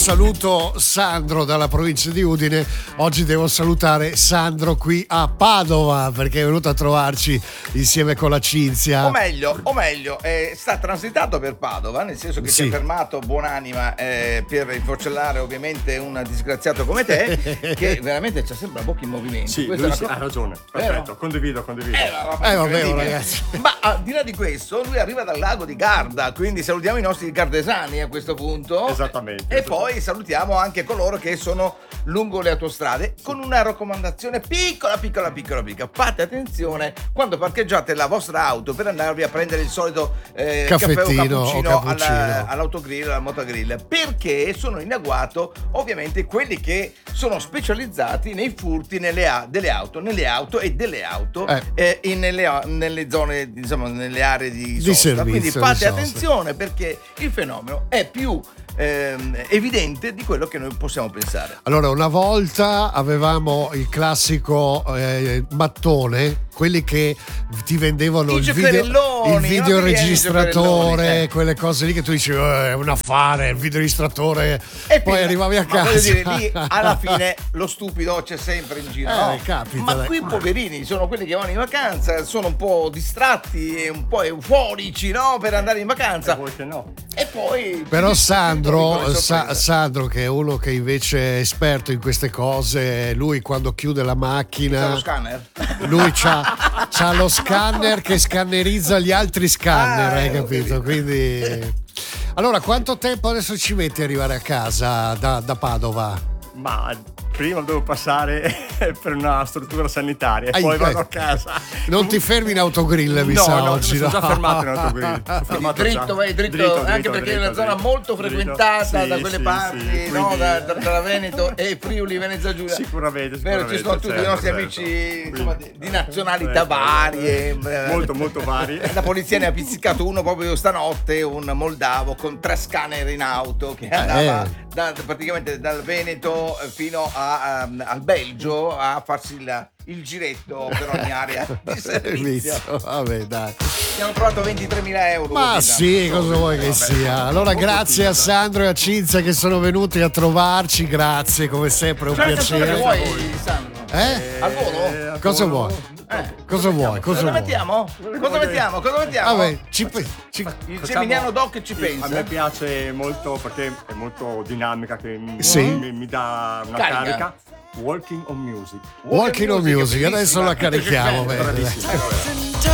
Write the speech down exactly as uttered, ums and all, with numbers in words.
Saluto Sandro dalla provincia di Udine. Oggi devo salutare Sandro qui a Padova perché è venuto a trovarci insieme con la Cinzia. O meglio, o meglio eh, sta transitato per Padova, nel senso che Sì. si è fermato buonanima eh, per inforcellare ovviamente un disgraziato come te che veramente c'ha sempre la bocca in movimento. Sì, Questa lui è sì, una ha cosa- ragione. Vero? Perfetto, condivido, condivido. Eh, ma- Eh, vabbè, incredibile. ragazzi. Ma al di là di questo, lui arriva dal lago di Garda, quindi salutiamo i nostri gardesani a questo punto. Esattamente. E poi salutiamo anche coloro che sono lungo le autostrade con una raccomandazione piccola, piccola, piccola, piccola. Fate attenzione quando parcheggiate la vostra auto per andarvi a prendere il solito eh, caffè o Caffettino o cappuccino, cappuccino. alla- all'autogrill, alla motogrill, perché sono in agguato ovviamente quelli che sono specializzati nei furti nelle a- delle auto, nelle auto e delle auto Eh. eh, in- nelle, a- nelle zone, diciamo, nelle aree di sosta. servizio, Quindi di fate sosta. attenzione perché il fenomeno è più ehm, evidente di quello che noi possiamo pensare. Allora, una volta avevamo il classico eh, mattone, quelli che ti vendevano I il video, giocherelloni, il ma videoregistratore, che viene i quelle cose lì che tu dicevi "Eh, è un affare, il videoregistratore", E poi fino- arrivavi a ma voglio casa. dire, lì alla fine lo stupido c'è sempre in giro. Eh, no? capita, Ma dai. qui poverini sono quelli che vanno in vacanza, sono un po' distratti e un po' euforici, no? Per andare in vacanza. Vuoi che no? E poi Però ci- Sandro, piccole Sa- sorprese. Sandro, che è uno che invece è esperto in queste cose, lui quando chiude la C'è macchina, lo scanner. lui c'ha, c'ha lo scanner che scannerizza gli altri scanner, Ah, hai eh, capito? ho Quindi... Allora, quanto tempo adesso ci metti ad arrivare a casa da, da Padova? Ma prima devo passare per una struttura sanitaria e Ai, poi eh. vado a casa. Non ti fermi in autogrill, mi no, sa, no, oggi, sono no? già fermato in autogrill. Sono fermato Dritto, già. vai dritto, anche perché è una zona dritto. molto Dritto. frequentata Sì, da quelle sì, parti, sì, no? quindi- Da, da- dalla Veneto e Friuli, Venezia Giulia. Sicuramente, Vero, ci sicuramente, sono tutti i certo, nostri certo. amici insomma, di, di Quindi- nazionalità certo, varie. eh, Molto, molto varie. La polizia ne ha pizzicato uno proprio stanotte, un moldavo con tre scanner in auto che andava da- praticamente dal Veneto fino a- a- al Belgio a farsi il, il giretto per ogni area di servizio. Servizio, vabbè, dai. Abbiamo trovato ventitremila euro. Ma così, sì, tanto. cosa vuoi che Vabbè. sia? Allora, grazie a Sandro e a Cinzia che sono venuti a trovarci, grazie, come sempre, è un C'è una canzone che piacere. vuoi, Sandro? Eh? Al volo? Eh, al Cosa volo. vuoi? Eh. Cosa vuoi? Cosa Cosa vuoi? mettiamo? Cosa mettiamo? Cosa mettiamo? Vabbè, ci, pe- ci- Il Facciamo- Geminiano Doc ci Sì, A me pensa. piace molto perché è molto dinamica, che mi, Sì. mi, mi dà una Carica. carica. Walking on Music. Walking on Music, adesso la carichiamo. Bravissimo. bene.